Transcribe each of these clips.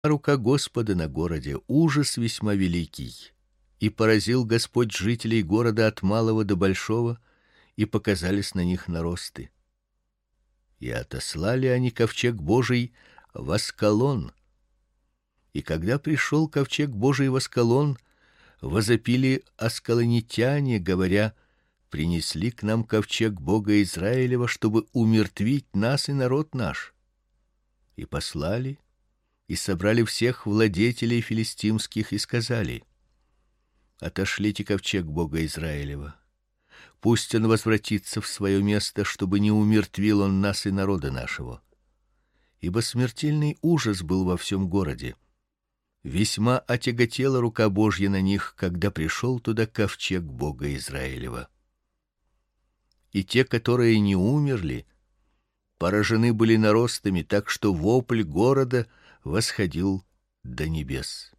рука Господа на городе, ужас весьма великий. И поразил Господь жителей города от малого до большого, и показались на них наросты. И отослали они ковчег Божий в Аскалон. И когда пришел ковчег Божий в Аскалон, возопили аскалонитяне, говоря: принесли к нам ковчег Бога Израилева, чтобы умертвить нас и народ наш. И послали и собрали всех владетелей филистимских и сказали: отошлите ковчег Бога Израилева. Пусть он возвратится в свое место, чтобы не умертвил он нас и народа нашего. Ибо смертельный ужас был во всем городе. Весьма отяготела рука Божья на них, когда пришел туда ковчег Бога Израилева. И те, которые не умерли, поражены были наростами, так что вопль города восходил до небес.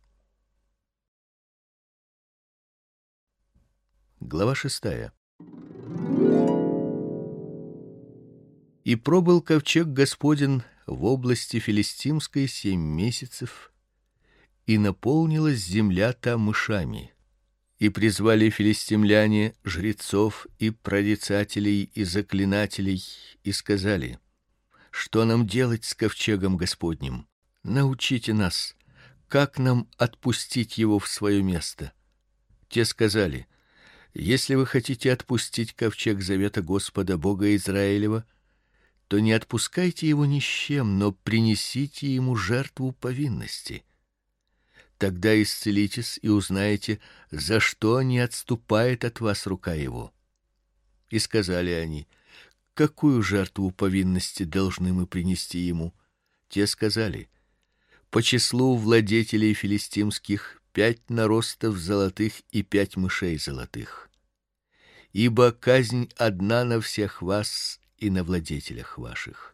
Глава 6. И пробыл ковчег Господень в области филистимской 7 месяцев, и наполнилась земля та мышами. И призвали филистимляне жрецов и прорицателей и заклинателей и сказали: что нам делать с ковчегом Господним? Научите нас, как нам отпустить его в свое место. Те сказали: если вы хотите отпустить ковчег завета Господа Бога Израилева, то не отпускайте его ни с чем, но принесите ему жертву повинности. Тогда исцелитесь и узнаете, за что не отступает от вас рука его. И сказали они: какую жертву повинности должны мы принести ему? Те сказали: по числу владетелей филистимских 5 наростов золотых и 5 мышей золотых. Ибо казнь одна на всех вас и на владетелях ваших.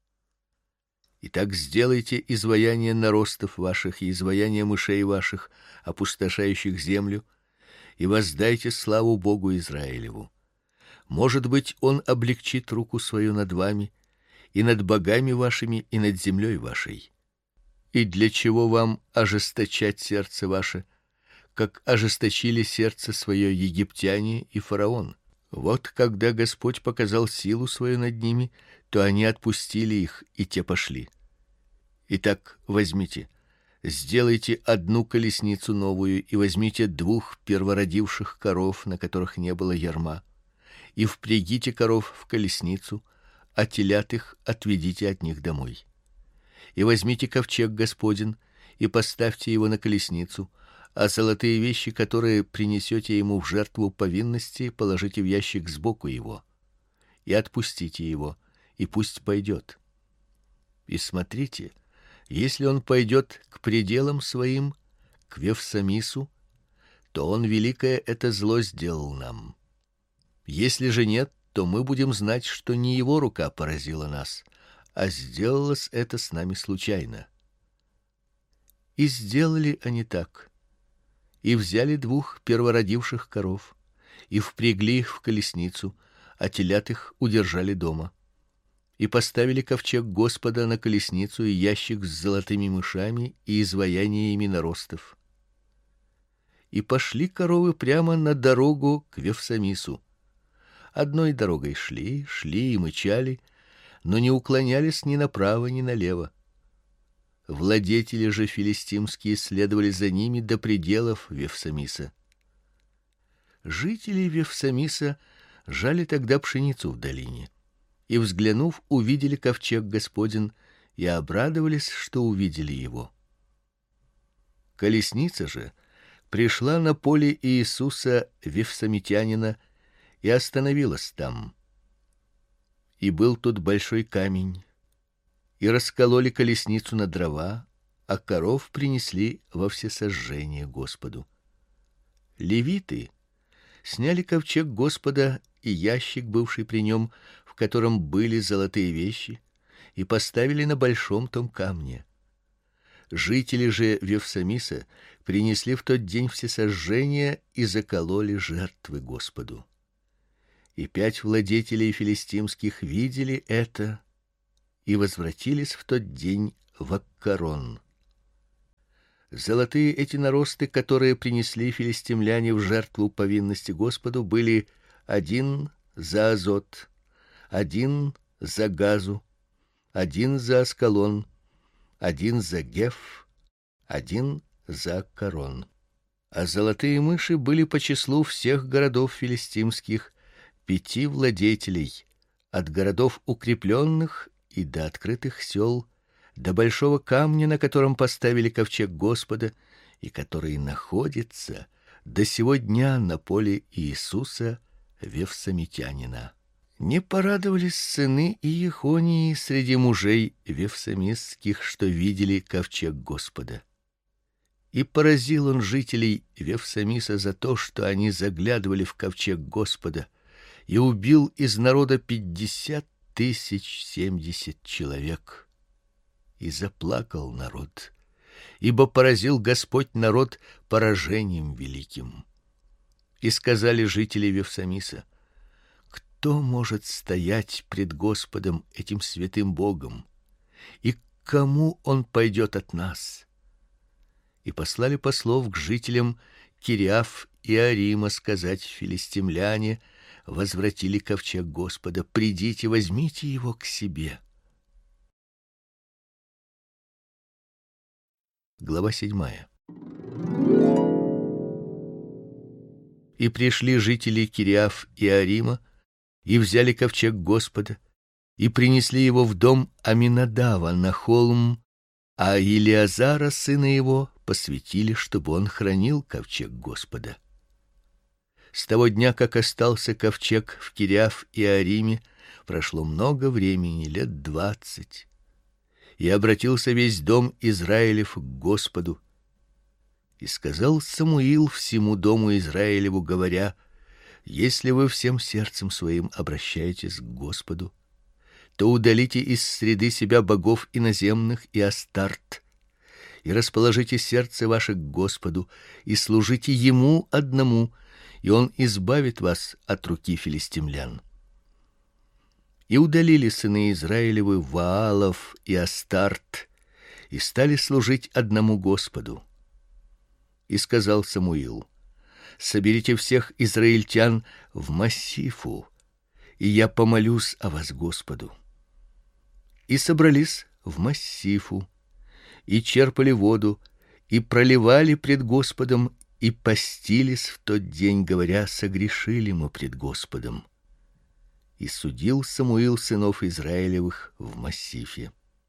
Итак, сделайте изваяние наростов ваших и изваяние мышей ваших, опустошающих землю, и воздайте славу Богу Израилеву. Может быть, он облегчит руку свою над вами и над богами вашими и над землей вашей. И для чего вам ожесточать сердце ваше, как ожесточили сердце свое египтяне и фараон? Вот когда Господь показал силу свою над ними, то они отпустили их, и те пошли. Итак, возьмите, сделайте 1 колесницу новую и возьмите 2 первородивших коров, на которых не было ярма, и впрягите коров в колесницу, а телят их отведите от них домой. И возьмите ковчег Господень и поставьте его на колесницу, а золотые вещи, которые принесете ему в жертву повинности, положите в ящик сбоку его. И отпустите его, и пусть пойдет. И смотрите, если он пойдет к пределам своим, к Вевсамису, то он великое это зло сделал нам. Если же нет, то мы будем знать, что не его рука поразила нас, а сделалось это с нами случайно. И сделали они так. И взяли 2 первородивших коров, и впрягли их в колесницу, а телят их удержали дома. И поставили ковчег Господа на колесницу и ящик с золотыми мышами и изваяниями наростов. И пошли коровы прямо на дорогу к Вевсамису. Одной дорогой шли и мычали, но не уклонялись ни направо, ни налево. Владетели же филистимские следовали за ними до пределов Вевсамиса. Жители Вевсамиса жали тогда пшеницу в долине, и, взглянув, увидели ковчег Господень и обрадовались, что увидели его. Колесница же пришла на поле Иисуса Вевсамитянина и остановилась там. И был тут большой камень, и раскололи колесницу на дрова, а коров принесли во всесожжение Господу. Левиты сняли ковчег Господа и ящик, бывший при нем, в котором были золотые вещи, и поставили на большом том камне. Жители же Вевсамиса принесли в тот день всесожжение и закололи жертвы Господу. И 5 владетелей филистимских видели это и возвратились в тот день в Аккарон. Золотые эти наросты, которые принесли филистимляне в жертву повинности Господу, были один за Азот, один за Газу, один за Аскалон, один за Геф, один за Корон. А золотые мыши были по числу всех городов филистимских 5 владетелей, от городов укрепленных и до открытых сел, до большого камня, на котором поставили ковчег Господа, и который находится до сего дня на поле Иисуса Вевсамитянина. Не порадовались сыны Иехонии среди мужей вевсамисских, что видели ковчег Господа. И поразил он жителей Вевсамиса за то, что они заглядывали в ковчег Господа, и убил из народа 50 070 человек. И заплакал народ, ибо поразил Господь народ поражением великим. И сказали жители Вевсамиса: кто может стоять пред Господом этим святым Богом? И к кому он пойдет от нас? И послали послов к жителям Кириаф и Арима сказать: филистимляне возвратили ковчег Господа, придите, возьмите его к себе. Глава 7. И пришли жители Кириаф и Арима, и взяли ковчег Господа, и принесли его в дом Аминадава на холм, а Илиазара сына его посвятили, чтобы он хранил ковчег Господа. С того дня, как остался ковчег в Кириаф и Ариме, прошло много времени, 20 лет. И обратился весь дом Израилев к Господу. И сказал Самуил всему дому Израилеву, говоря: если вы всем сердцем своим обращаетесь к Господу, то удалите из среды себя богов иноземных и Астарт, и расположите сердце ваше к Господу, и служите ему одному, и он избавит вас от руки филистимлян. И удалили сыны Израилевы Ваалов и Астарт, и стали служить одному Господу. И сказал Самуил: соберите всех израильтян в Массифу, и я помолюсь о вас Господу. И собрались в Массифу, и черпали воду, и проливали пред Господом, и постились в тот день, говоря: согрешили мы пред Господом. И судил Самуил сынов Израилевых в Массифе.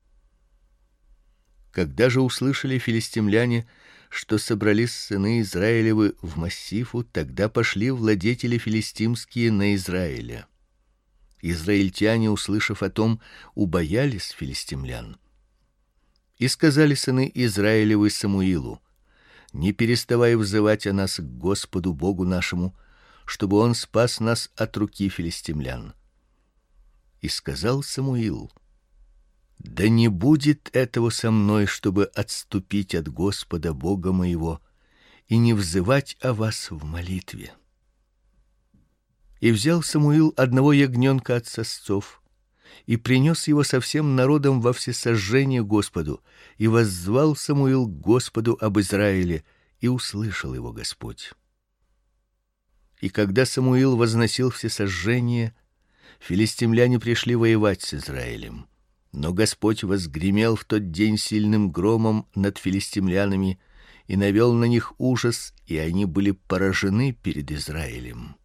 Когда же услышали филистимляне, что собрались сыны Израилевы в Массифу, тогда пошли владетели филистимские на Израиля. Израильтяне, услышав о том, убоялись филистимлян. И сказали сыны Израилевы Самуилу: не переставай взывать о нас к Господу Богу нашему, чтобы он спас нас от руки филистимлян. И сказал Самуил: да не будет этого со мной, чтобы отступить от Господа Бога моего и не взывать о вас в молитве. И взял Самуил одного ягненка от сосцов и принес его со всем народом во всесожжение Господу, и воззвал Самуил к Господу об Израиле, и услышал его Господь. И когда Самуил возносил всесожжение, филистимляне пришли воевать с Израилем. Но Господь возгремел в тот день сильным громом над филистимлянами и навел на них ужас, и они были поражены перед Израилем.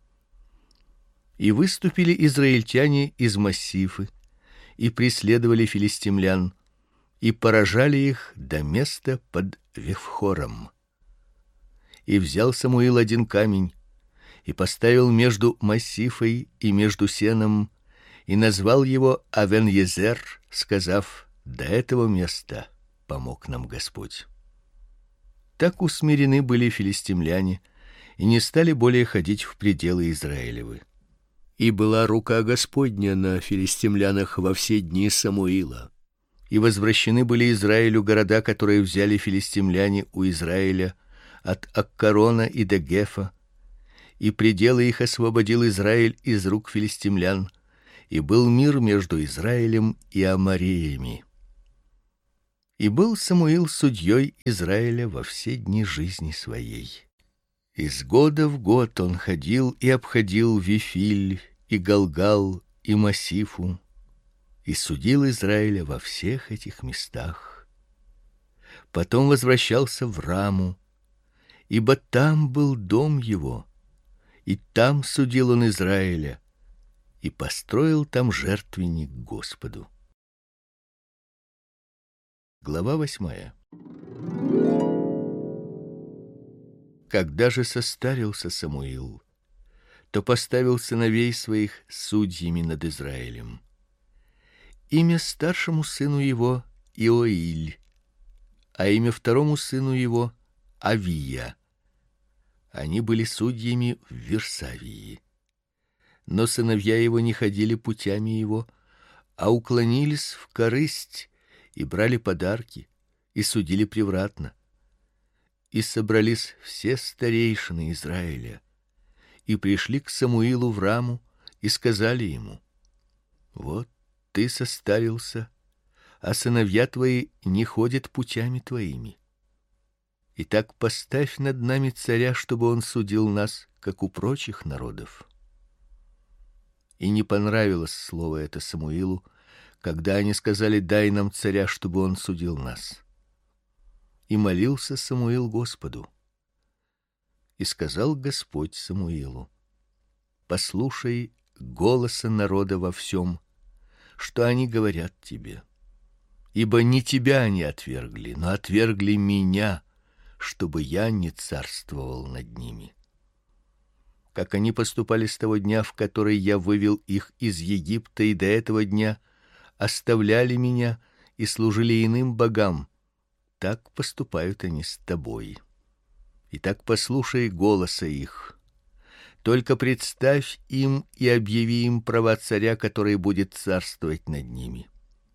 И выступили израильтяне из Массифы и преследовали филистимлян, и поражали их до места под Вифхором. И взял Самуил один камень и поставил между Массифой и между сеном, и назвал его Авен-Езер, сказав: до этого места помог нам Господь. Так усмирены были филистимляне и не стали более ходить в пределы Израилевы. И была рука Господня на филистимлянах во все дни Самуила. И возвращены были Израилю города, которые взяли филистимляне у Израиля от Аккарона и до Гефа, и пределы их освободил Израиль из рук филистимлян, и был мир между Израилем и аморреями. И был Самуил судьей Израиля во все дни жизни своей. Из года в год он ходил и обходил Вифиль и Галгал и Масифу, и судил Израиля во всех этих местах. Потом возвращался в Раму, ибо там был дом его, и там судил он Израиля, и построил там жертвенник Господу. Глава 8. Когда же состарился Самуил, то поставил сыновей своих судьями над Израилем. Имя старшему сыну его Иоиль, а имя второму сыну его Авия. Они были судьями в Вирсавии. Но сыновья его не ходили путями его, а уклонились в корысть и брали подарки и судили превратно. И собрались все старейшины Израиля и пришли к Самуилу в Раму и сказали ему: вот ты состарился, а сыновья твои не ходят путями твоими. Итак, поставь над нами царя, чтобы он судил нас, как у прочих народов. И не понравилось слово это Самуилу, когда они сказали: дай нам царя, чтобы он судил нас. И молился Самуил Господу. И сказал Господь Самуилу: послушай голоса народа во всем, что они говорят тебе. Ибо не тебя они отвергли, но отвергли меня, чтобы я не царствовал над ними. Как они поступали с того дня, в который я вывел их из Египта, и до этого дня оставляли меня и служили иным богам, так поступают они с тобой. Итак, послушай голоса их. Только представь им и объяви им права царя, который будет царствовать над ними.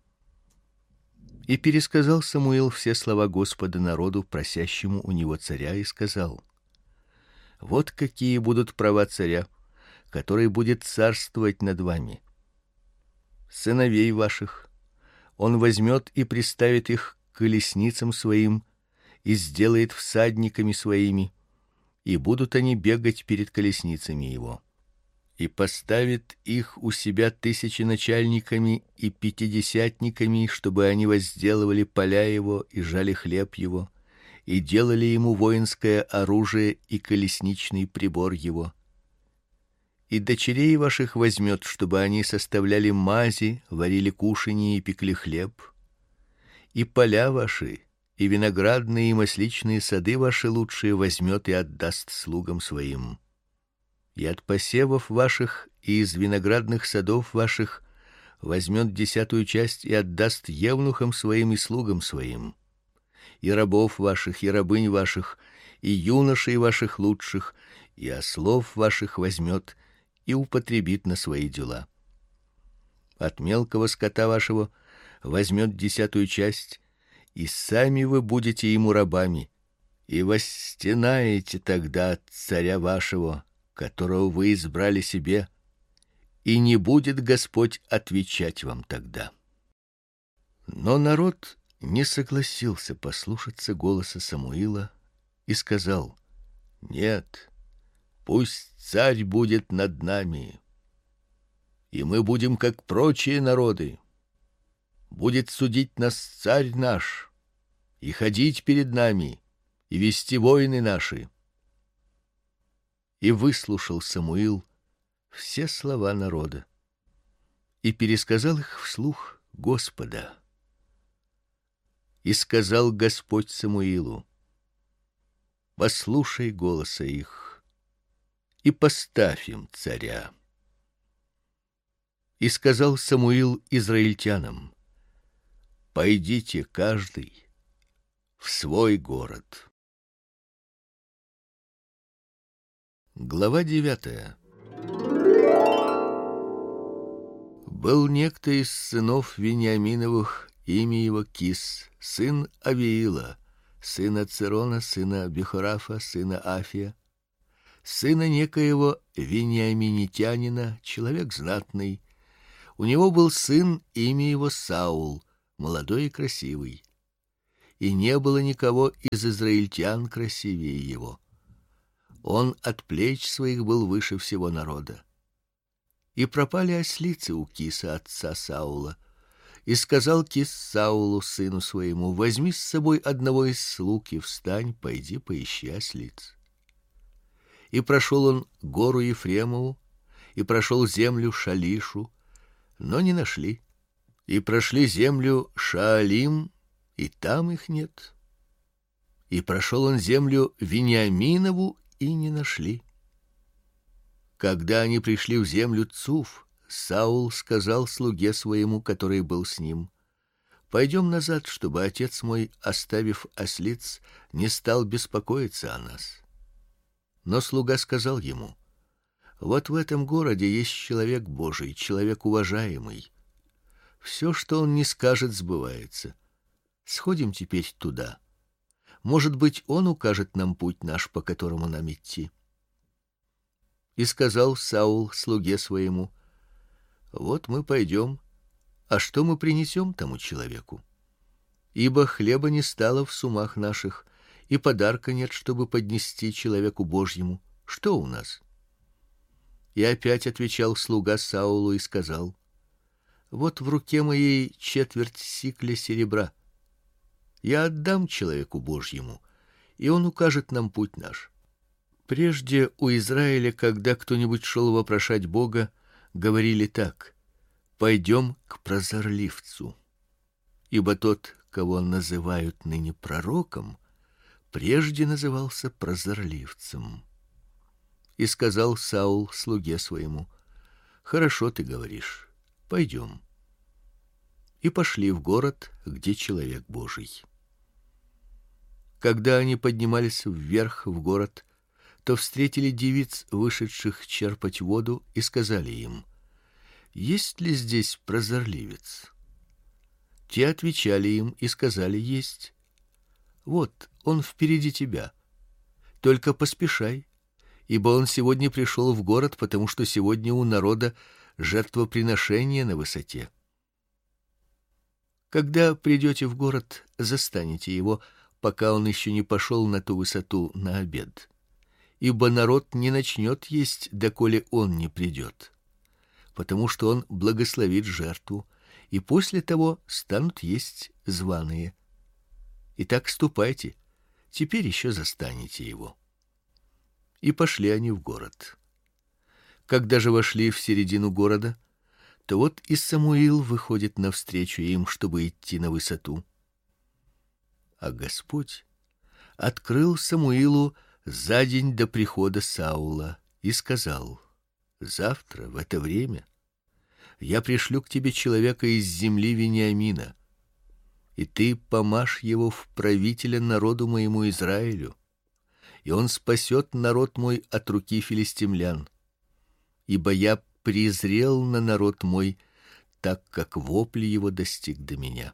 И пересказал Самуил все слова Господа народу, просящему у него царя, и сказал: вот какие будут права царя, который будет царствовать над вами. Сыновей ваших он возьмет и приставит их к колесницам своим и сделает всадниками своими, и будут они бегать перед колесницами его. И поставит их у себя тысяченачальниками и пятидесятниками, чтобы они возделывали поля его и жали хлеб его, и делали ему воинское оружие и колесничный прибор его. И дочерей ваших возьмет, чтобы они составляли мази, варили кушанье и пекли хлеб. И поля ваши, и виноградные и масличные сады ваши лучшие возьмет и отдаст слугам своим. И от посевов ваших и из виноградных садов ваших возьмет 10 часть и отдаст евнухам своим и слугам своим. И рабов ваших, и рабынь ваших, и юношей ваших лучших, и ослов ваших возьмет и употребит на свои дела. От мелкого скота вашего возьмет 10 часть, и сами вы будете ему рабами, и восстенаете тогда от царя вашего, которого вы избрали себе, и не будет Господь отвечать вам тогда. Но народ не согласился послушаться голоса Самуила и сказал: нет, пусть царь будет над нами, и мы будем как прочие народы. Будет судить нас царь наш, и ходить перед нами, и вести войны наши. И выслушал Самуил все слова народа и пересказал их вслух Господа. И сказал Господь Самуилу: послушай голоса их и поставь им царя. И сказал Самуил израильтянам: пойдите каждый в свой город. Глава 9. Был некто из сынов Вениаминовых, имя его Кис, сын Авиила, сына Цирона, сына Бехорафа, сына Афия, сына некоего вениаминитянина, человек знатный. У него был сын, имя его Саул, молодой и красивый. и не было никого из израильтян красивее его. Он от плеч своих был выше всего народа. И пропали ослицы у Киса отца Саула. И сказал Кис Саулу сыну своему: возьми с собой одного из слуг и встань, пойди поищи ослиц. И прошел он гору Ефремову, и прошел землю Шалишу, но не нашли. И прошли землю Шаалим, и там их нет. И прошел он землю Вениаминову, и не нашли. Когда они пришли в землю Цуф, Саул сказал слуге своему, который был с ним: пойдем назад, чтобы отец мой, оставив ослиц, не стал беспокоиться о нас. Но слуга сказал ему: вот в этом городе есть человек Божий, человек уважаемый. Все, что он не скажет, сбывается. Сходим теперь туда. Может быть, он укажет нам путь наш, по которому нам идти. И сказал Саул слуге своему: вот мы пойдем, а что мы принесем тому человеку? Ибо хлеба не стало в сумах наших, и подарка нет, чтобы поднести человеку Божьему. Что у нас? И опять отвечал слуга Саулу и сказал: вот в руке моей четверть сикля серебра. Я отдам человеку Божьему, и он укажет нам путь наш. Прежде у Израиля, когда кто-нибудь шел вопрошать Бога, говорили так: пойдем к прозорливцу. Ибо тот, кого называют ныне пророком, прежде назывался прозорливцем. И сказал Саул слуге своему: хорошо ты говоришь, пойдем. И пошли в город, где человек Божий. Когда они поднимались вверх в город, то встретили девиц, вышедших черпать воду, и сказали им: есть ли здесь прозорливец? Те отвечали им и сказали: есть. Вот он впереди тебя. Только поспешай, ибо он сегодня пришел в город, потому что сегодня у народа жертвоприношение на высоте. Когда придете в город, застанете его, пока он еще не пошел на ту высоту на обед. Ибо народ не начнет есть, доколе он не придет, потому что он благословит жертву, и после того станут есть званые. Итак, ступайте, теперь еще застанете его. И пошли они в город. Когда же вошли в середину города, то вот и Самуил выходит навстречу им, чтобы идти на высоту. А Господь открыл Самуилу за день до прихода Саула и сказал: завтра в это время я пришлю к тебе человека из земли Вениамина, и ты помажь его в правителя народу моему Израилю, и он спасет народ мой от руки филистимлян. Ибо я презрел на народ мой, так как вопль его достиг до меня.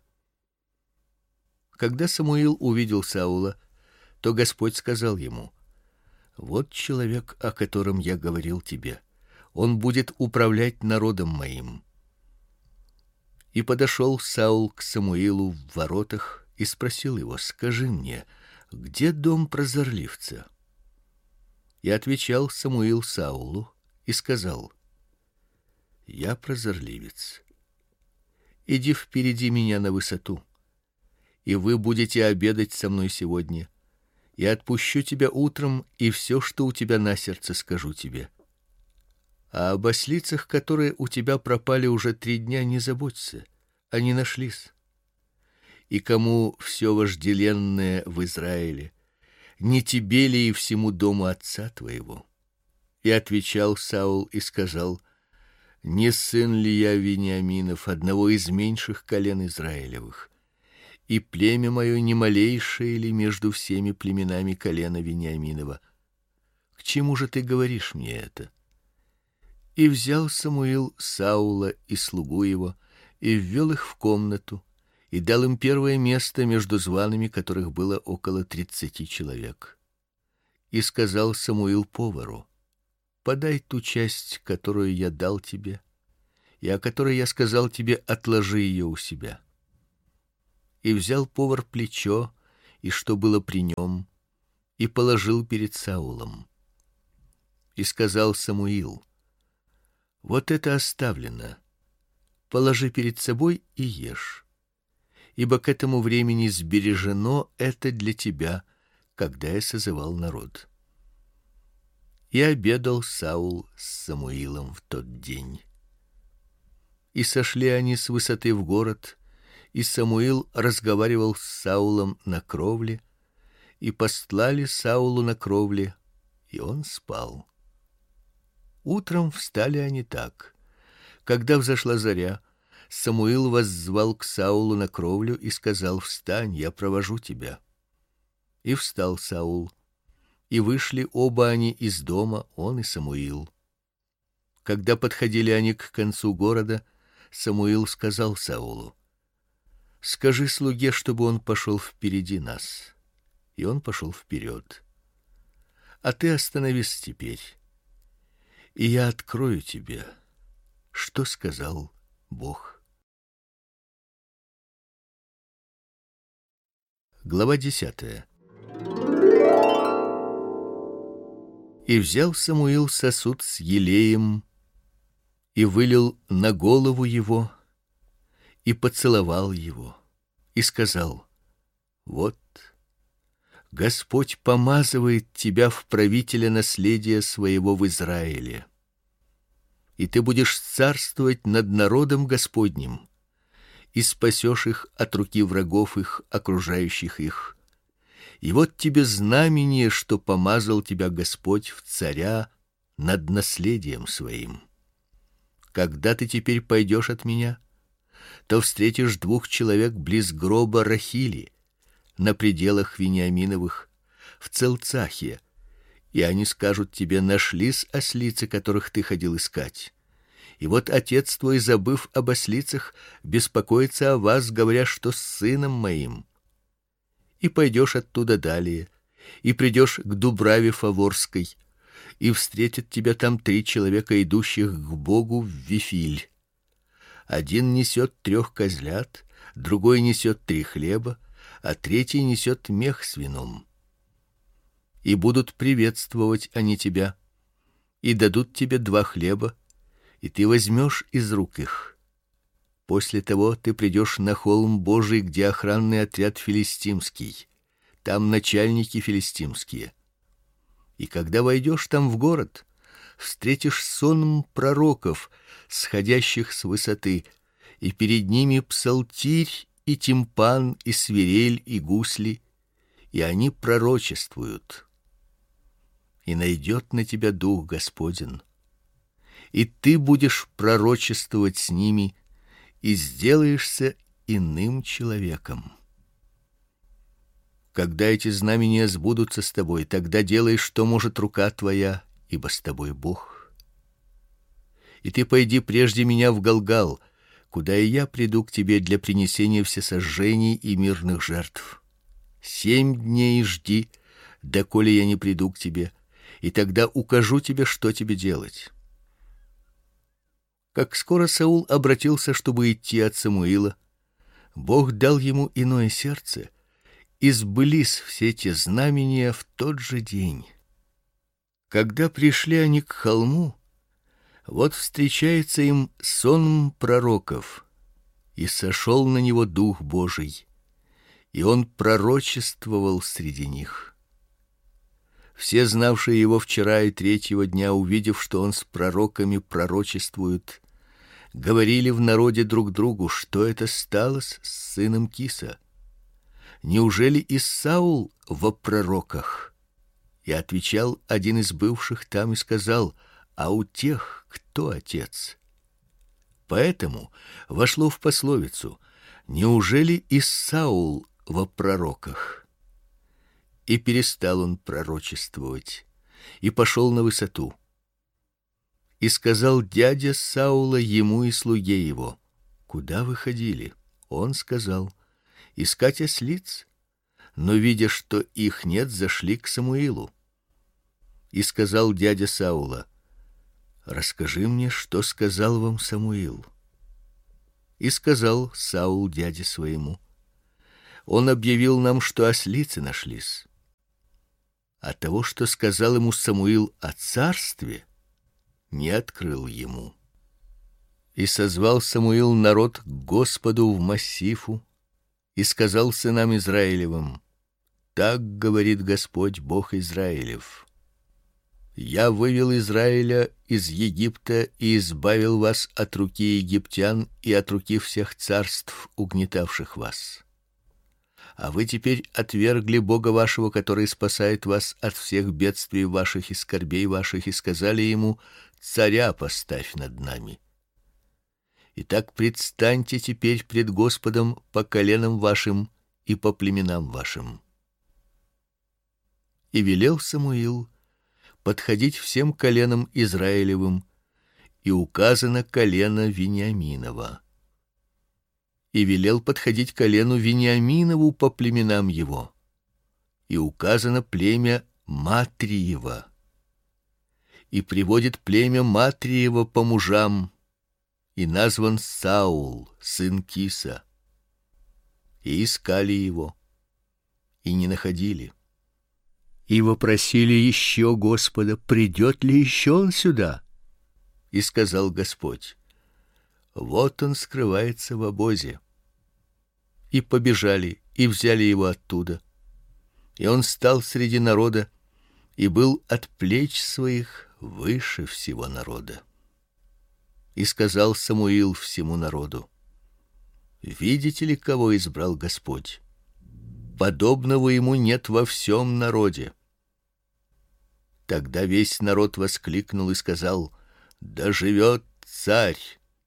Когда Самуил увидел Саула, то Господь сказал ему: вот человек, о котором я говорил тебе. Он будет управлять народом моим. И подошел Саул к Самуилу в воротах и спросил его: скажи мне, где дом прозорливца? И отвечал Самуил Саулу и сказал: я прозорливец. Иди впереди меня на высоту, и вы будете обедать со мной сегодня. Я отпущу тебя утром, и все, что у тебя на сердце, скажу тебе. А об ослицах, которые у тебя пропали уже 3 дня, не заботься, они нашлись. И кому все вожделенное в Израиле, не тебе ли и всему дому отца твоего? И отвечал Саул и сказал: не сын ли я Вениаминов, одного из меньших колен Израилевых? И племя мое не малейшее ли между всеми племенами колена Вениаминова? К чему же ты говоришь мне это? И взял Самуил Саула и слугу его, и ввел их в комнату, и дал им первое место между зваными, которых было около 30 человек. И сказал Самуил повару: подай ту часть, которую я дал тебе, и о которой я сказал тебе: отложи ее у себя. И взял повар плечо, и что было при нем, и положил перед Саулом. И сказал Самуил: вот это оставлено. Положи перед собой и ешь. Ибо к этому времени сбережено это для тебя, когда я созывал народ. И обедал Саул с Самуилом в тот день. И сошли они с высоты в город, и Самуил разговаривал с Саулом на кровле, и постлали Саулу на кровле, и он спал. Утром встали они так: когда взошла заря, Самуил воззвал к Саулу на кровлю и сказал: встань, я провожу тебя. И встал Саул, и вышли оба они из дома, он и Самуил. Когда подходили они к концу города, Самуил сказал Саулу: скажи слуге, чтобы он пошел впереди нас. И он пошел вперед. А ты остановись теперь, и я открою тебе, что сказал Бог. Глава 10. И взял Самуил сосуд с елеем и вылил на голову его и поцеловал его и сказал: вот Господь помазывает тебя в правителя наследия своего в Израиле. И ты будешь царствовать над народом Господним, и спасешь их от руки врагов их, окружающих их. И вот тебе знамение, что помазал тебя Господь в царя над наследием своим. Когда ты теперь пойдешь от меня, то встретишь 2 человек близ гроба Рахили, на пределах Вениаминовых, в Целцахе, и они скажут тебе: нашлись ослицы, которых ты ходил искать. И вот отец твой, забыв об ослицах, беспокоится о вас, говоря, что с сыном моим. И пойдешь оттуда далее, и придешь к Дубраве Фаворской, и встретят тебя там 3 человека, идущих к Богу в Вифиль. Один несет 3 козлят, другой несет 3 хлеба, а третий несет мех с вином. И будут приветствовать они тебя, и дадут тебе 2 хлеба, и ты возьмешь из рук их. После того ты придешь на холм Божий, где охранный отряд филистимский, там начальники филистимские. И когда войдешь там в город, встретишь сон пророков, сходящих с высоты, и перед ними псалтирь и тимпан, и свирель, и гусли, и они пророчествуют. И найдет на тебя Дух Господень, и ты будешь пророчествовать с ними, и сделаешься иным человеком. Когда эти знамения сбудутся с тобой, тогда делай, что может рука твоя, ибо с тобой Бог. И ты пойди прежде меня в Галгал, куда и я приду к тебе для принесения всесожжений и мирных жертв. 7 дней жди, доколе я не приду к тебе, и тогда укажу тебе, что тебе делать. Как скоро Саул обратился, чтобы идти от Самуила, Бог дал ему иное сердце, и сбылись все те знамения в тот же день. Когда пришли они к холму, вот встречается им сон пророков, и сошел на него Дух Божий, и он пророчествовал среди них. Все, знавшие его вчера и 3-го дня, увидев, что он с пророками пророчествует, говорили в народе друг другу: что это сталось с сыном Киса? Неужели и Саул во пророках? И отвечал один из бывших там и сказал: а у тех кто отец? Поэтому вошло в пословицу: неужели и Саул во пророках? И перестал он пророчествовать, и пошел на высоту. И сказал дядя Саула ему и слуге его: куда вы ходили? Он сказал: искать ослиц. Но видя, что их нет, зашли к Самуилу. И сказал дядя Саула: расскажи мне, что сказал вам Самуил. И сказал Саул дяде своему: Он объявил нам, что ослицы нашлись. А того, что сказал ему Самуил о царстве, не открыл ему. И созвал Самуил народ к Господу в Массифу и сказал сынам Израилевым: так говорит Господь, Бог Израилев: я вывел Израиля из Египта и избавил вас от руки египтян и от руки всех царств, угнетавших вас. А вы теперь отвергли Бога вашего, который спасает вас от всех бедствий ваших и скорбей ваших, и сказали ему: царя поставь над нами. Итак, предстаньте теперь пред Господом по коленам вашим и по племенам вашим. И велел Самуил подходить всем коленам Израилевым, и указано колено Вениаминова. И велел подходить колену Вениаминову по племенам его, и указано племя Матриева. И приводит племя Матриева по мужам, и назван Саул, сын Киса. И искали его, и не находили. И вопросили еще Господа, придет ли еще он сюда. И сказал Господь: вот он скрывается в обозе. И побежали, и взяли его оттуда. И он стал среди народа, и был от плеч своих выше всего народа. И сказал Самуил всему народу: видите ли, кого избрал Господь? Подобного ему нет во всем народе. Тогда весь народ воскликнул и сказал: да живет царь.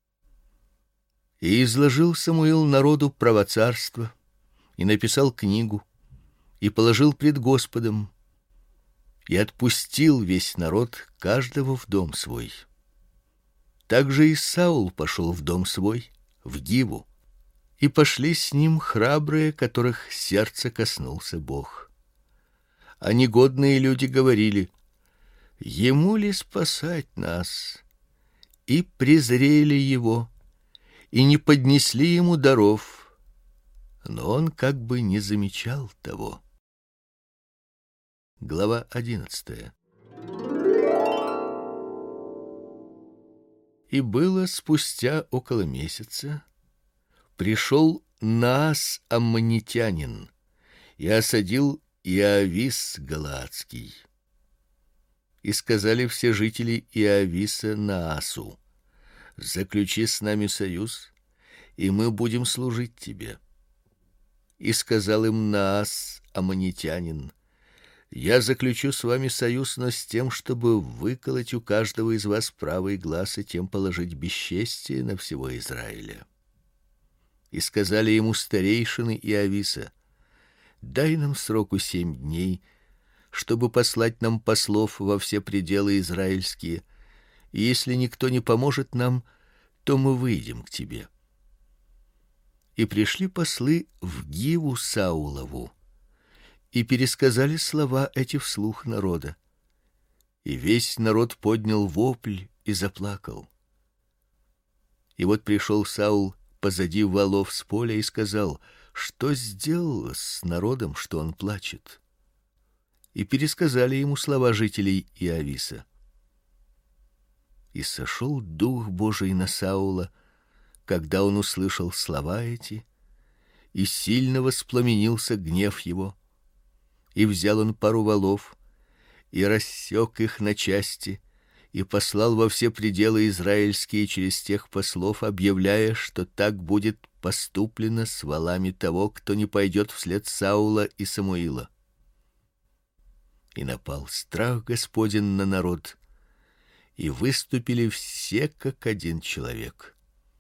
И изложил Самуил народу право царства, и написал книгу, и положил пред Господом, и отпустил весь народ каждого в дом свой. Также и Саул пошел в дом свой, в Гиву, и пошли с ним храбрые, которых сердце коснулся Бог. А негодные люди говорили: ему ли спасать нас? И презрели его, и не поднесли ему даров, но он как бы не замечал того. Глава 11. И было спустя около месяца, пришел Наас аммонитянин и осадил Иавис галаадский. И сказали все жители Иависа Наасу: заключи с нами союз, и мы будем служить тебе. И сказал им Наас аммонитянин: я заключу с вами союз, но с тем, чтобы выколоть у каждого из вас правый глаз и тем положить бесчестие на всего Израиля. И сказали ему старейшины Иависа: дай нам сроку 7 дней, чтобы послать нам послов во все пределы израильские, и если никто не поможет нам, то мы выйдем к тебе. И пришли послы в Гиву Саулову и пересказали слова эти вслух народа. И весь народ поднял вопль и заплакал. И вот пришел Саул позади валов с поля и сказал: что сделал с народом, что он плачет? И пересказали ему слова жителей Иависа. И сошел Дух Божий на Саула, когда он услышал слова эти, и сильно воспламенился гнев его. И взял он пару валов, и рассек их на части, и послал во все пределы израильские через тех послов, объявляя, что так будет поступлено с валами того, кто не пойдет вслед Саула и Самуила. И напал страх Господень на народ, и выступили все как один человек.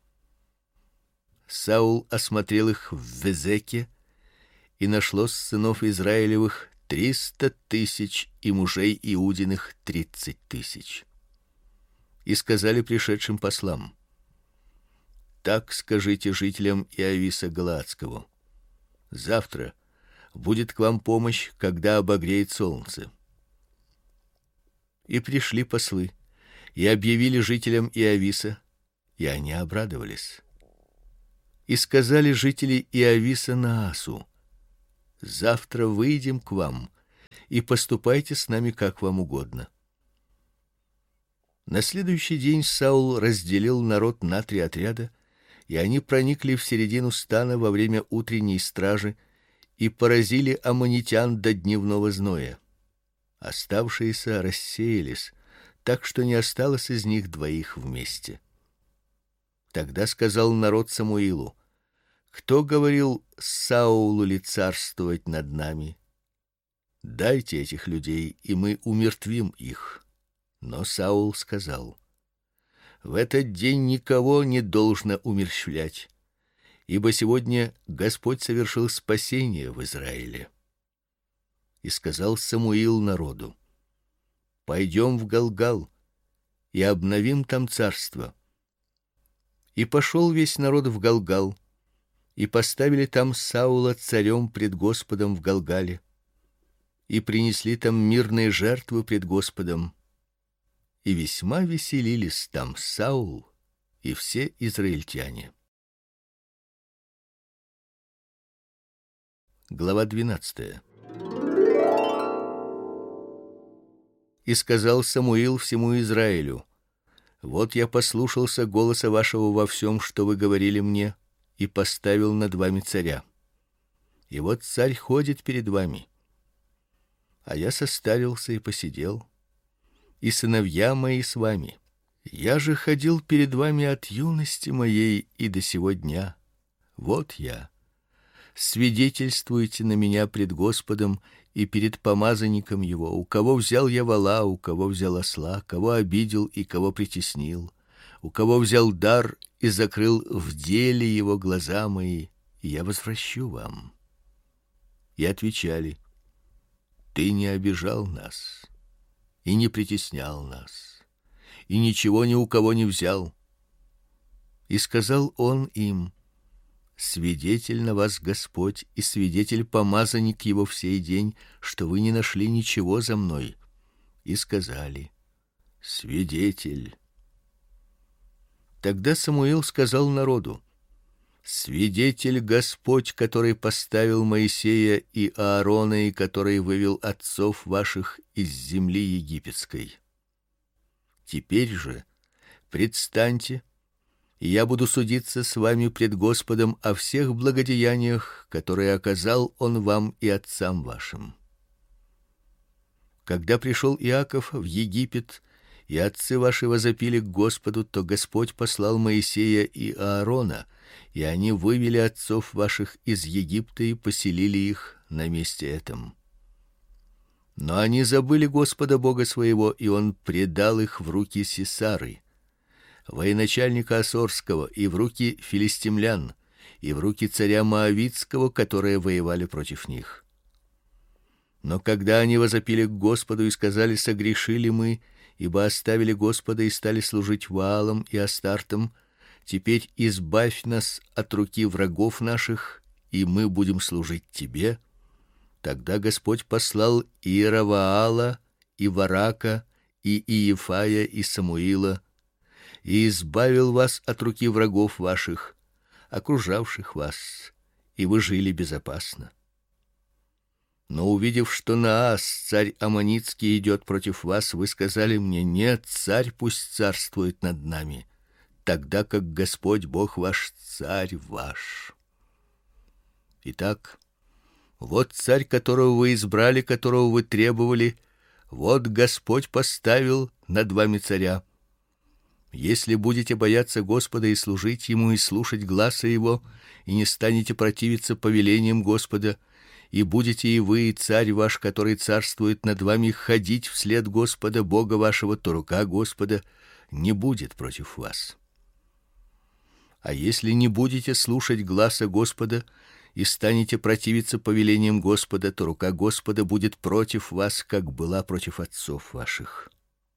Саул осмотрел их в Везеке, и нашлось сынов Израилевых 300 000 и мужей Иудиных 30 000. И сказали пришедшим послам: так скажите жителям Иависа галаадского: завтра будет к вам помощь, когда обогреет солнце. И пришли послы и объявили жителям Иависа, и они обрадовались. И сказали жители Иависа Наасу: завтра выйдем к вам, и поступайте с нами как вам угодно. На следующий день Саул разделил народ на 3 отряда, и они проникли в середину стана во время утренней стражи и поразили аммонитян до дневного зноя. Оставшиеся рассеялись, так что не осталось из них 2 вместе. Тогда сказал народ Самуилу: кто говорил Саулу ли царствовать над нами? Дайте этих людей, и мы умертвим их. Но Саул сказал: в этот день никого не должно умерщвлять, ибо сегодня Господь совершил спасение в Израиле. И сказал Самуил народу: пойдем в Галгал и обновим там царство. И пошел весь народ в Галгал, и поставили там Саула царем пред Господом в Галгале, и принесли там мирные жертвы пред Господом. И весьма веселились там Саул и все израильтяне. Глава 12. И сказал Самуил всему Израилю: вот я послушался голоса вашего во всем, что вы говорили мне, и поставил над вами царя. И вот царь ходит перед вами. А я состарился и посидел, и сыновья мои с вами. Я же ходил перед вами от юности моей и до сего дня. Вот я. Свидетельствуйте на меня пред Господом и перед помазанником его, у кого взял я вола, у кого взял осла, кого обидел и кого притеснил, у кого взял дар и закрыл в деле его глаза мои, и я возвращу вам. И отвечали: ты не обижал нас и не притеснял нас, и ничего ни у кого не взял. И сказал он им: свидетель на вас Господь и свидетель помазанник его в сей день, что вы не нашли ничего за мной. И сказали: свидетель. Тогда Самуил сказал народу: свидетель Господь, который поставил Моисея и Аарона, и который вывел отцов ваших из земли египетской. Теперь же предстаньте, и я буду судиться с вами пред Господом о всех благодеяниях, которые оказал он вам и отцам вашим. Когда пришел Иаков в Египет, и отцы ваши возопили к Господу, то Господь послал Моисея и Аарона, и они вывели отцов ваших из Египта и поселили их на месте этом. Но они забыли Господа Бога своего, и он предал их в руки Сисары, военачальника Асорского, и в руки филистимлян, и в руки царя Моавитского, которые воевали против них. Но когда они возопили к Господу и сказали: согрешили мы, ибо оставили Господа и стали служить Ваалам и Астартам, теперь избавь нас от руки врагов наших, и мы будем служить тебе. Тогда Господь послал Иераваала, и Варака, и Иефая, и Самуила, и избавил вас от руки врагов ваших, окружавших вас, и вы жили безопасно. Но увидев, что Наас, царь аммонитский, идет против вас, вы сказали мне: нет, царь пусть царствует над нами, тогда как Господь Бог ваш царь ваш. Итак, вот царь, которого вы избрали, которого вы требовали, вот Господь поставил над вами царя. Если будете бояться Господа и служить ему и слушать гласа его, и не станете противиться повелениям Господа, и будете и вы, и царь ваш, который царствует над вами, ходить вслед Господа Бога вашего, то рука Господа не будет против вас. А если не будете слушать гласа Господа и станете противиться повелениям Господа, то рука Господа будет против вас, как была против отцов ваших.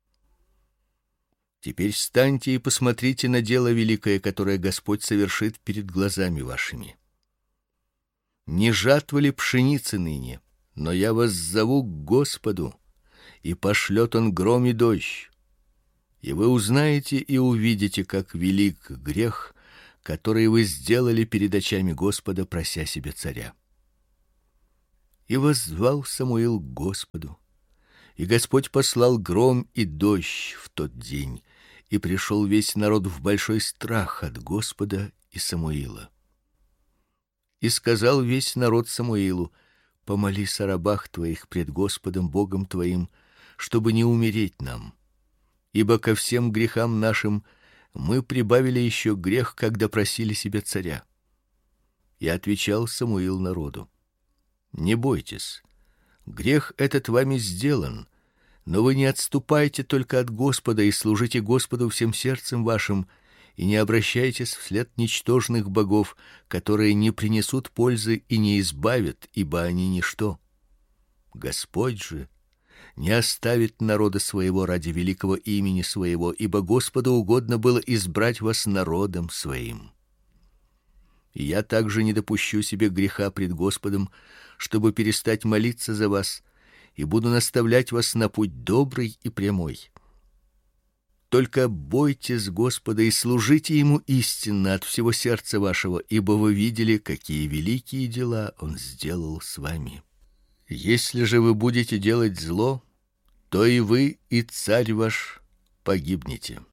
Теперь встаньте и посмотрите на дело великое, которое Господь совершит перед глазами вашими. Не жатва ли пшеницы ныне? Но я вас зову к Господу, и пошлет он гром и дождь. И вы узнаете и увидите, как велик грех, который вы сделали перед очами Господа, прося себе царя. И воззвал Самуил к Господу, и Господь послал гром и дождь в тот день, и пришел весь народ в большой страх от Господа и Самуила. И сказал весь народ Самуилу: помолись о рабах твоих пред Господом Богом твоим, чтобы не умереть нам. Ибо ко всем грехам нашим мы прибавили еще грех, когда просили себе царя. И отвечал Самуил народу: не бойтесь, грех этот вами сделан, но вы не отступайте только от Господа и служите Господу всем сердцем вашим, и не обращайтесь вслед ничтожных богов, которые не принесут пользы и не избавят, ибо они ничто. Господь же не оставит народа своего ради великого имени своего, ибо Господу угодно было избрать вас народом своим. И я также не допущу себе греха пред Господом, чтобы перестать молиться за вас, и буду наставлять вас на путь добрый и прямой. Только бойтесь Господа и служите ему истинно от всего сердца вашего, ибо вы видели, какие великие дела он сделал с вами. Если же вы будете делать зло, то и вы, и царь ваш погибнете.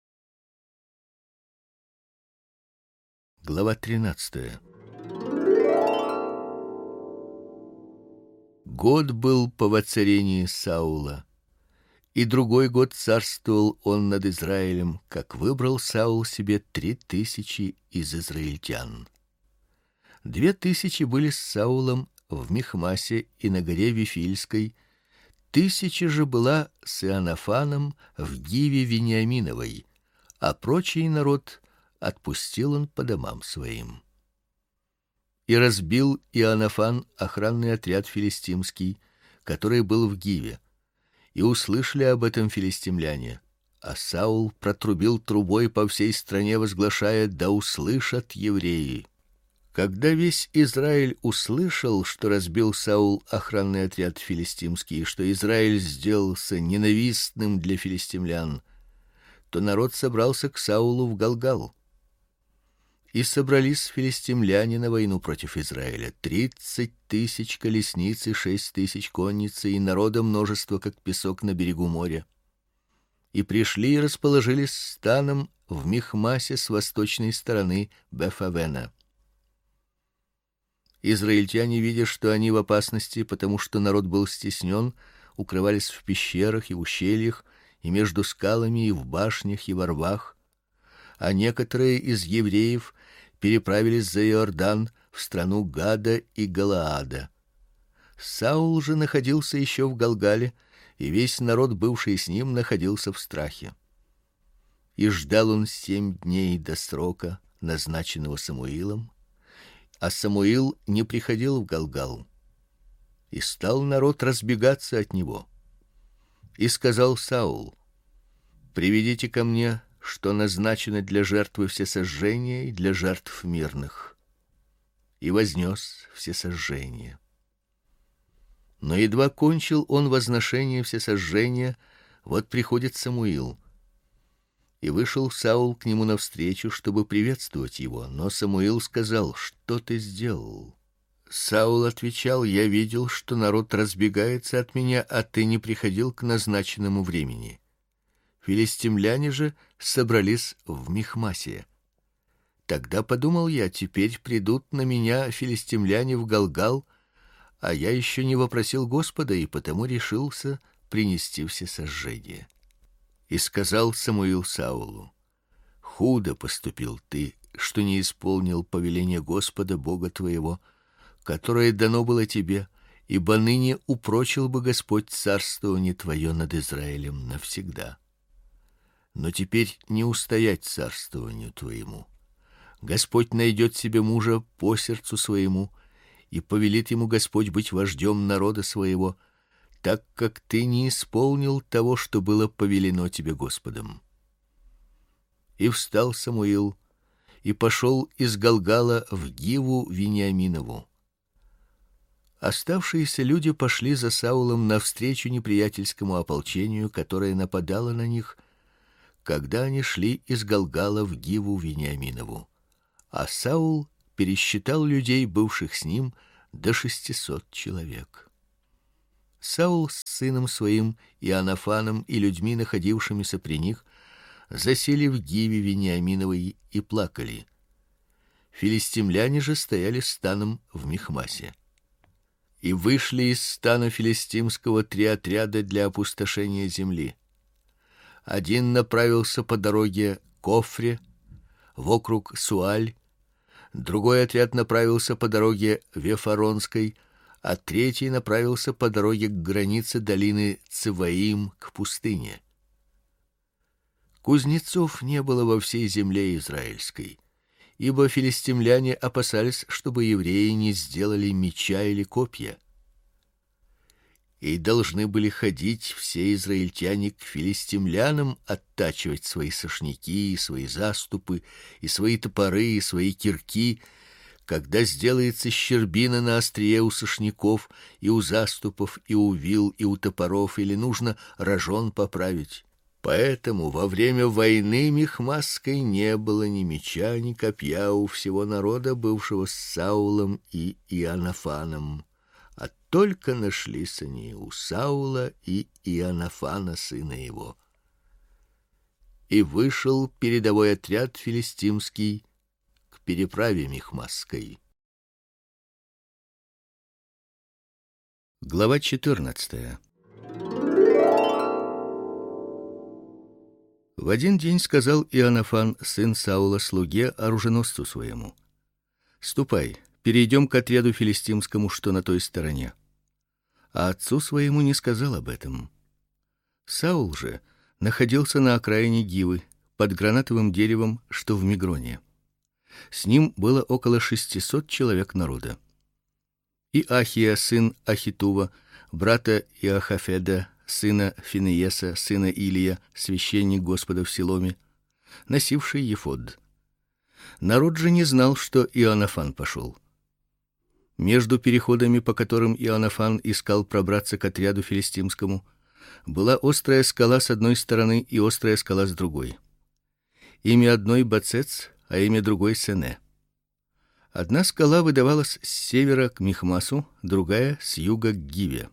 Глава 13. Год был по воцарении Саула, и другой год царствовал он над Израилем, как выбрал Саул себе 3000 из израильтян. 2000 были с Саулом в Михмасе и на горе Вифильской, 1000 же была с Иоаннафаном в Гиве Вениаминовой, а прочий народ отпустил он по домам своим. И разбил Иоаннафан охранный отряд филистимский, который был в Гиве. И услышали об этом филистимляне, а Саул протрубил трубой по всей стране, возглашая: да услышат евреи. Когда весь Израиль услышал, что разбил Саул охранный отряд филистимский, и что Израиль сделался ненавистным для филистимлян, то народ собрался к Саулу в Галгал. И собрались филистимляне на войну против Израиля: 30 000 колесниц и 6 000 конниц, и народа множество, как песок на берегу моря. И пришли и расположились станом в Михмасе с восточной стороны Бефавена. Израильтяне, видя, что они в опасности, потому что народ был стеснен, укрывались в пещерах и ущельях, и между скалами, и в башнях, и во рвах, а некоторые из евреев переправились за Иордан в страну Гада и Галаада. Саул же находился еще в Галгале, и весь народ, бывший с ним, находился в страхе. И ждал он 7 дней до срока, назначенного Самуилом, а Самуил не приходил в Галгал. И стал народ разбегаться от него. И сказал Саул: приведите ко мне, что назначено для жертвы всесожжения и для жертв мирных. И вознес всесожжение. Но едва кончил он возношение всесожжения, вот приходит Самуил. И вышел Саул к нему навстречу, чтобы приветствовать его, но Самуил сказал: что ты сделал? Саул отвечал: я видел, что народ разбегается от меня, а ты не приходил к назначенному времени. Филистимляне же собрались в Михмасе. Тогда подумал я: теперь придут на меня филистимляне в Галгал, а я еще не вопросил Господа, и потому решился принести всесожжение. И сказал Самуил Саулу: худо поступил ты, что не исполнил повеление Господа Бога твоего, которое дано было тебе, ибо ныне упрочил бы Господь царствование твое над Израилем навсегда. Но теперь не устоять царствованию твоему. Господь найдет себе мужа по сердцу своему, и повелит ему Господь быть вождем народа своего, так как ты не исполнил того, что было повелено тебе Господом. И встал Самуил и пошел из Галгала в Гиву Вениаминову. Оставшиеся люди пошли за Саулом навстречу неприятельскому ополчению, которое нападало на них, когда они шли из Галгала в Гиву Вениаминову. А Саул пересчитал людей, бывших с ним, до 600 человек. Саул с сыном своим Иоаннафаном и людьми, находившимися при них, засели в Гиве Вениаминовой и плакали. Филистимляне же стояли станом в Михмасе. И вышли из стана филистимского 3 отряда для опустошения земли. Один направился по дороге к Офре, вокруг Суаль, другой отряд направился по дороге Вефаронской, а третий направился по дороге к границе долины Циваим, к пустыне. Кузнецов не было во всей земле израильской, ибо филистимляне опасались, чтобы евреи не сделали меча или копья. И должны были ходить все израильтяне к филистимлянам оттачивать свои сошники, и свои заступы, и свои топоры, и свои кирки, когда сделается щербина на острие у сошников, и у заступов, и у вил, и у топоров, или нужно рожон поправить. Поэтому во время войны Михмасской не было ни меча, ни копья у всего народа, бывшего с Саулом и Иоаннафаном, а только нашлись они у Саула и Иоаннафана, сына его. И вышел передовой отряд филистимский к переправе Михмасской. Глава 14. В один день сказал Иоаннафан, сын Саула, слуге оруженосцу своему: «Ступай, перейдем к отряду филистимскому, что на той стороне». А отцу своему не сказал об этом. Саул же находился на окраине Гивы, под гранатовым деревом, что в Мигроне. С ним было около 600 человек народа. И Ахия, сын Ахитува, брата Иохафеда, сына Финееса, сына Илия, священник Господа в Силоме, носивший ефод. Народ же не знал, что Иоаннафан пошел. Между переходами, по которым Иоаннафан искал пробраться к отряду филистимскому, была острая скала с одной стороны и острая скала с другой. Имя одной Бацец, а имя другой Сене. Одна скала выдавалась с севера к Михмасу, другая с юга к Гиве.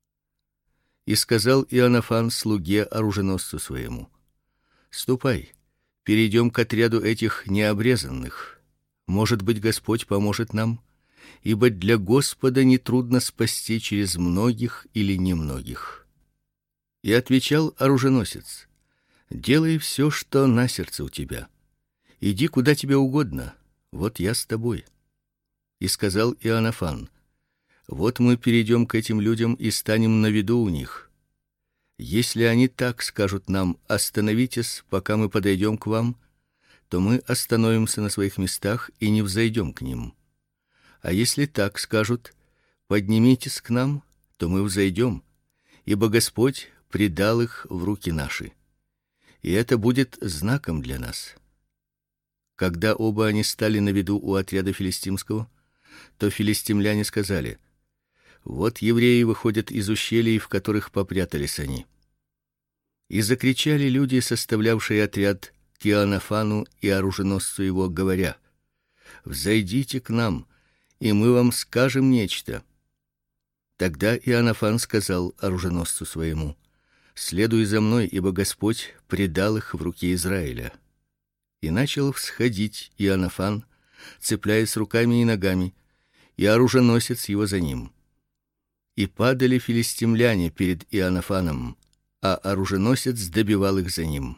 И сказал Иоаннафан слуге оруженосцу своему: «Ступай, перейдем к отряду этих необрезанных. Может быть, Господь поможет нам, ибо для Господа не трудно спасти через многих или немногих». И отвечал оруженосец: «Делай все, что на сердце у тебя. Иди куда тебе угодно. Вот я с тобой». И сказал Иоаннафан: «Вот мы перейдем к этим людям и станем на виду у них. Если они так скажут нам: остановитесь, пока мы подойдем к вам, то мы остановимся на своих местах и не взойдем к ним. А если так скажут: поднимитесь к нам, то мы взойдем, ибо Господь предал их в руки наши. И это будет знаком для нас». Когда оба они стали на виду у отряда филистимского, то филистимляне сказали: «Вот евреи выходят из ущелий, в которых попрятались они». И закричали люди, составлявшие отряд, к Иоаннафану и оруженосцу его, говоря: «Взойдите к нам, и мы вам скажем нечто». Тогда Иоаннафан сказал оруженосцу своему: «Следуй за мной, ибо Господь предал их в руки Израиля». И начал всходить Иоаннафан, цепляясь руками и ногами, и оруженосец его за ним. И падали филистимляне перед Иоаннафаном, а оруженосец добивал их за ним.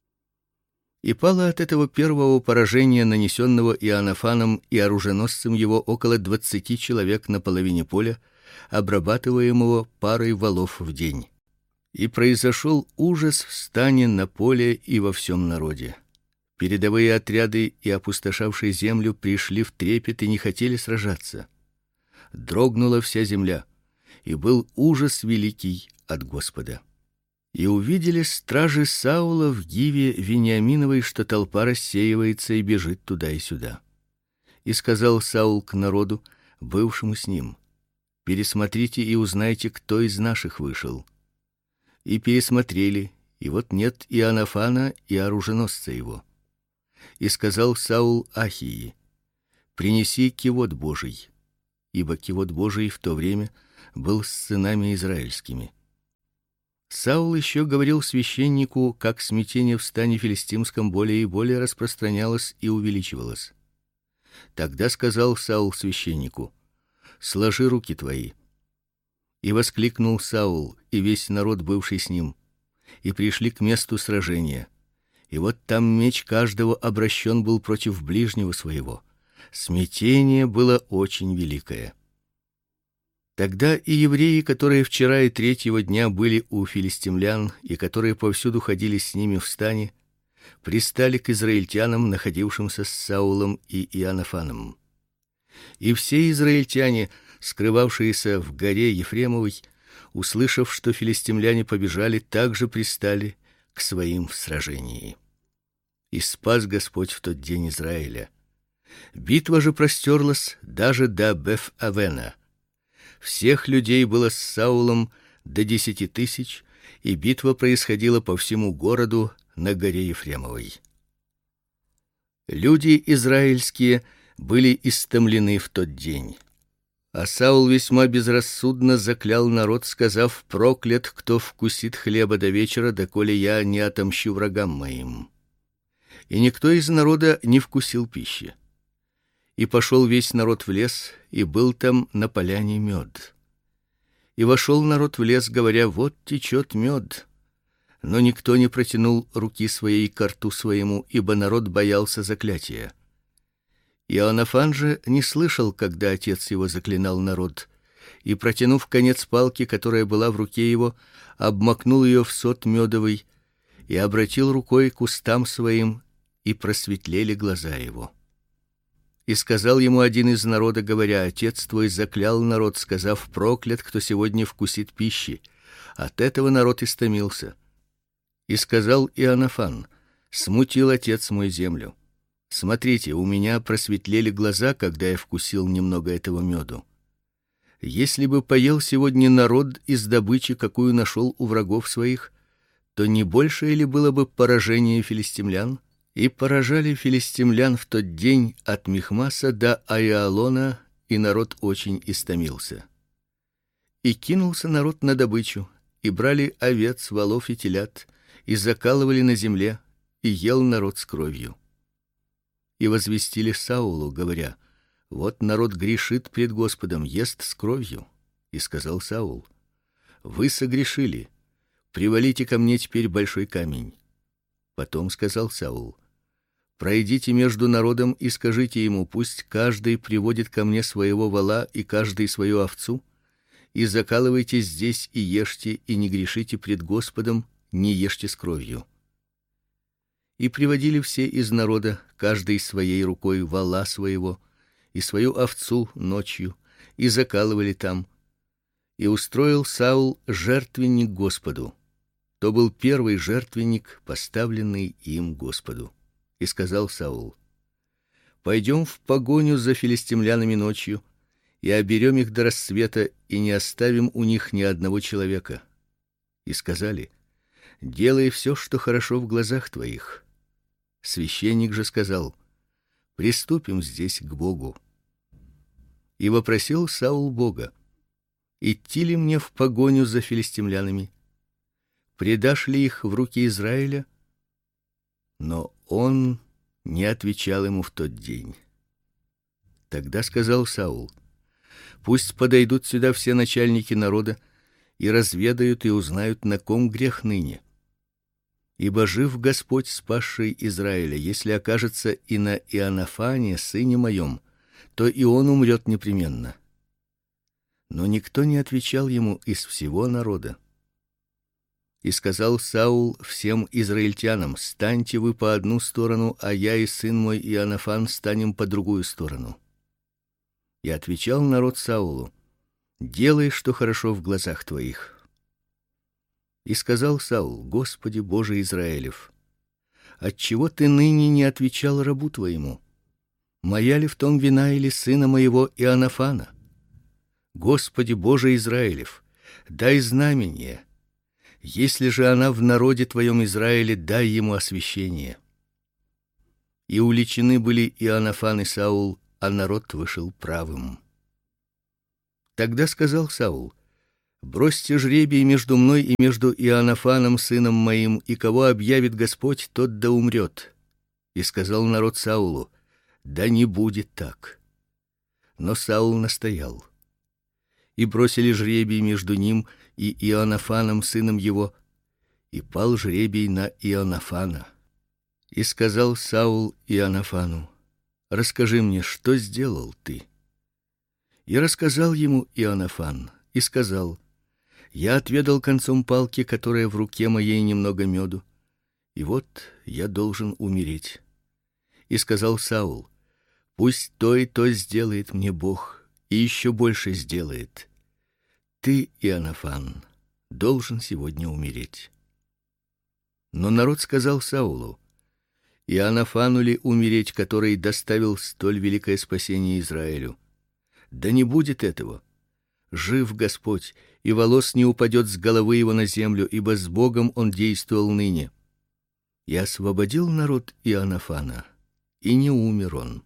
И пало от этого первого поражения, нанесенного Иоаннафаном и оруженосцем его, около 20 человек на половине поля, обрабатываемого парой валов в день. И произошел ужас в стане, на поле и во всем народе. Передовые отряды и опустошавшие землю пришли в трепет и не хотели сражаться. Дрогнула вся земля, и был ужас великий от Господа. И увидели стражи Саула в Гиве Вениаминовой, что толпа рассеивается и бежит туда и сюда. И сказал Саул к народу, бывшему с ним: «Пересмотрите и узнайте, кто из наших вышел». И пересмотрели, и вот нет Иоаннафана и оруженосца его. И сказал Саул Ахии: «Принеси кивот Божий». ибо кивот Божий в то время был с сынами израильскими. Саул еще говорил священнику, как смятение в стане филистимском более и более распространялось и увеличивалось. Тогда сказал Саул священнику: сложи руки твои. И воскликнул Саул и весь народ, бывший с ним, и пришли к месту сражения. И вот там меч каждого обращен был против ближнего своего. Смятение было очень великое. Тогда и евреи, которые вчера и третьего дня были у филистимлян и которые повсюду ходили с ними в стане, пристали к израильтянам, находившимся с Саулом и Иоаннафаном. И все израильтяне, скрывавшиеся в горе Ефремовой, услышав, что филистимляне побежали, также пристали к своим в сражении. И спас Господь в тот день Израиля. Битва же простерлась даже до Беф-Авена. Всех людей было с Саулом до 10 тысяч, и битва происходила по всему городу на горе Ефремовой. Люди израильские были истомлены в тот день. А Саул весьма безрассудно заклял народ, сказав: проклят, кто вкусит хлеба до вечера, доколе я не отомщу врагам моим. И никто из народа не вкусил пищи. И пошел весь народ в лес, и был там на поляне мед. И вошел народ в лес, говоря: вот течет мед. Но никто не протянул руки своей к рту своему, ибо народ боялся заклятия. Иоаннафан же не слышал, когда отец его заклинал народ, и, протянув конец палки, которая была в руке его, обмакнул ее в сот медовый и обратил рукой к устам своим, и просветлели глаза его. И сказал ему один из народа, говоря: отец твой заклял народ, сказав: проклят, кто сегодня вкусит пищи. От этого народ истомился. И сказал Иоаннафан: смутил отец мой землю. Смотрите, у меня просветлели глаза, когда я вкусил немного этого меду. Если бы поел сегодня народ из добычи, какую нашел у врагов своих, то не большее ли было бы поражение филистимлян? И поражали филистимлян в тот день от Михмаса до Аиалона, и народ очень истомился. И кинулся народ на добычу, и брали овец, волов и телят, и закалывали на земле, и ел народ с кровью. И возвестили Саулу, говоря: вот народ грешит пред Господом, ест с кровью. И сказал Саул: вы согрешили, привалите ко мне теперь большой камень. Потом сказал Саул: пройдите между народом и скажите ему: пусть каждый приводит ко мне своего вола и каждый свою овцу, и закалывайте здесь и ешьте, и не грешите пред Господом, не ешьте с кровью. И приводили все из народа, каждый своей рукой вола своего и свою овцу ночью, и закалывали там. И устроил Саул жертвенник Господу. То был первый жертвенник, поставленный им Господу. И сказал Саул: пойдем в погоню за филистимлянами ночью, и оберем их до рассвета, и не оставим у них ни одного человека. И сказали: делай все, что хорошо в глазах твоих. Священник же сказал: приступим здесь к Богу. И вопросил Саул Бога: идти ли мне в погоню за филистимлянами? Предашь ли их в руки Израиля? Но он не отвечал ему в тот день. Тогда сказал Саул: пусть подойдут сюда все начальники народа и разведают и узнают, на ком грех ныне. Ибо жив Господь, спасший Израиля, если окажется и на Иоаннафане, сыне моем, то и он умрет непременно. Но никто не отвечал ему из всего народа. И сказал Саул всем израильтянам: станьте вы по одну сторону, а я и сын мой Иоаннафан станем по другую сторону. И отвечал народ Саулу: делай, что хорошо в глазах твоих. И сказал Саул: Господи Боже Израилев, отчего ты ныне не отвечал рабу твоему? Моя ли в том вина или сына моего Иоаннафана? Господи Боже Израилев, дай знамение. Если же она в народе твоем Израиле, дай ему освящение. И уличены были Иоаннафан и Саул, а народ вышел правым. Тогда сказал Саул: бросьте жребий между мной и между Иоаннафаном сыном моим, и кого объявит Господь, тот да умрет. И сказал народ Саулу: да не будет так. Но Саул настоял. И бросили жребий между ним и Иоаннафаном сыном его, и пал жребий на Иоаннафана. И сказал Саул Иоаннафану: расскажи мне, что сделал ты? И рассказал ему Иоаннафан и сказал: я отведал концом палки, которая в руке моей, немного меду, и вот я должен умереть. И сказал Саул: пусть то и то сделает мне Бог, и еще больше сделает. Ты, Иоаннафан, должен сегодня умереть. Но народ сказал Саулу: Иоаннафану ли умереть, который доставил столь великое спасение Израилю? Да не будет этого. Жив Господь, и волос не упадет с головы его на землю, ибо с Богом он действовал ныне. И освободил народ Иоаннафана, и не умер он.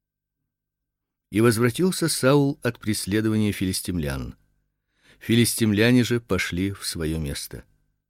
И возвратился Саул от преследования филистимлян. Филистимляне же пошли в свое место.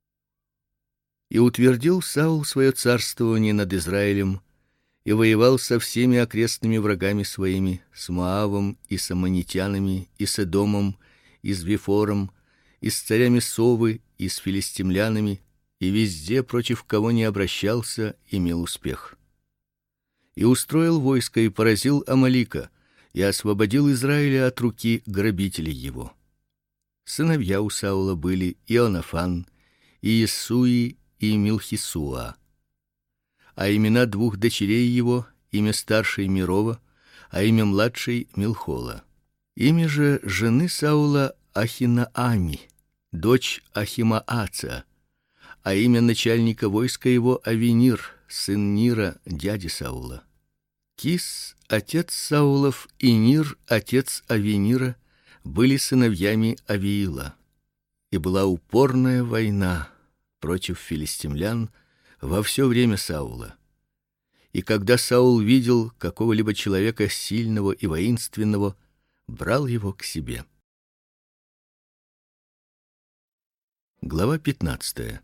И утвердил Саул свое царствование над Израилем, и воевал со всеми окрестными врагами своими, с Моавом и с аммонитянами, и с Эдомом, и с Вифором, и с царями Совы, и с филистимлянами, и везде, против кого не обращался, имел успех. И устроил войско и поразил Амалика, и освободил Израиля от руки грабителей его. Сыновья у Саула были Иоаннафан, и Иессуи, и Милхисуа. А имена двух дочерей его: имя старшей Мирова, а имя младшей Милхола. Имя же жены Саула Ахинаами, дочь Ахимааца, а имя начальника войска его Авенир, сын Нира, дяди Саула. Кис, отец Саулов, и Нир, отец Авенира, были сыновьями Авиила. И была упорная война против филистимлян во все время Саула. И когда Саул видел какого-либо человека сильного и воинственного, брал его к себе. Глава 15.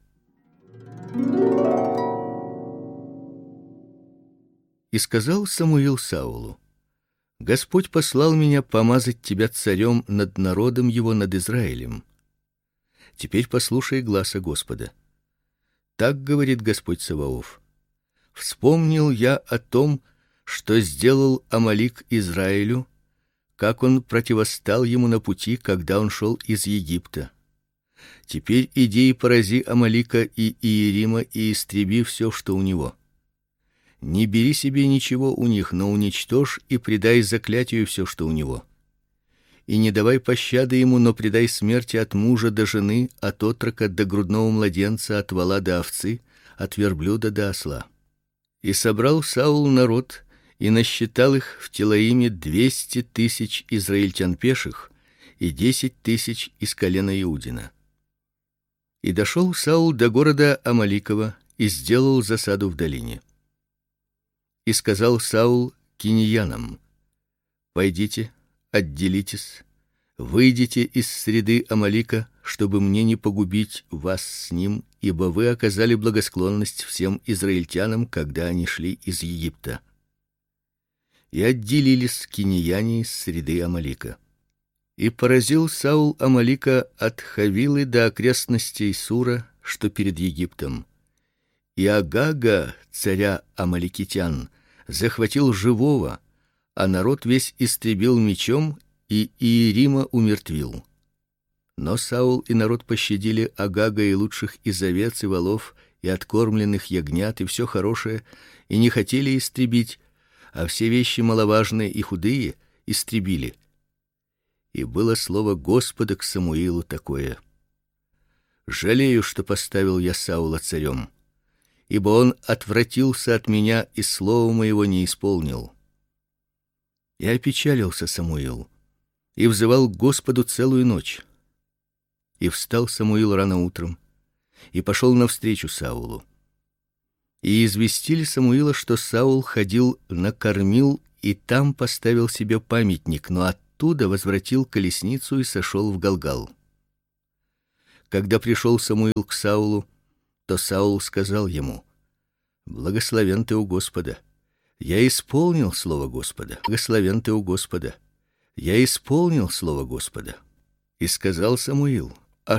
И сказал Самуил Саулу: Господь послал меня помазать тебя царем над народом его, над Израилем. Теперь послушай гласа Господа. Так говорит Господь Саваоф: вспомнил я о том, что сделал Амалик Израилю, как он противостал ему на пути, когда он шел из Египта. Теперь иди и порази Амалика и Иерима, и истреби все, что у него. Не бери себе ничего у них, но уничтожь и предай заклятию все, что у него. И не давай пощады ему, но предай смерти от мужа до жены, от отрока до грудного младенца, от вола до овцы, от верблюда до осла. И собрал Саул народ, и насчитал их в Телаиме 200 000 израильтян пеших и 10 000 из колена Иудина. И дошел Саул до города Амаликова и сделал засаду в долине. И сказал Саул киньянам: пойдите, отделитесь, выйдите из среды Амалика, чтобы мне не погубить вас с ним, ибо вы оказали благосклонность всем израильтянам, когда они шли из Египта. И отделились киньяне из среды Амалика. И поразил Саул Амалика от Хавилы до окрестностей Сура, что перед Египтом. И Агага, царя амаликитян, захватил живого, а народ весь истребил мечом, и Иерима умертвил. Но Саул и народ пощадили Агага и лучших из овец и волов, и откормленных ягнят, и все хорошее, и не хотели истребить, а все вещи маловажные и худые истребили. И было слово Господа к Самуилу такое: жалею, что поставил я Саула царем, ибо он отвратился от меня и слова моего не исполнил. И опечалился Самуил, и взывал к Господу целую ночь. И встал Самуил рано утром, и пошел навстречу Саулу. И известили Самуила, что Саул ходил на Кормил, и там поставил себе памятник, но оттуда оттуда возвратил колесницу и сошел в Галгал. Когда пришел Самуил к Саулу, то Саул сказал ему: Благословен ты у Господа. Я исполнил слово Господа. Благословен ты у Господа. Я исполнил слово Господа. И сказал Самуил: